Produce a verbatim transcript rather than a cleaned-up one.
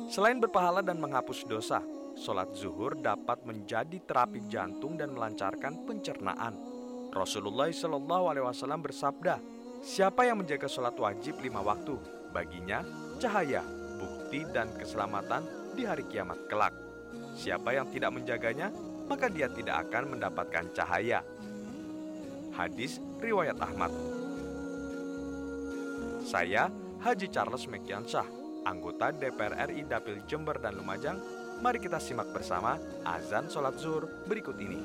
Selain berpahala dan menghapus dosa, sholat zuhur dapat menjadi terapi jantung dan melancarkan pencernaan. Rasulullah shallallahu alaihi wasallam bersabda, "Siapa yang menjaga sholat wajib lima waktu, baginya cahaya, bukti dan keselamatan di hari kiamat kelak. Siapa yang tidak menjaganya, maka dia tidak akan mendapatkan cahaya." Hadis riwayat Ahmad. Saya Haji Charles Mekiansyah, anggota D P R R I Dapil Jember dan Lumajang. Mari kita simak bersama azan sholat zuhur berikut ini.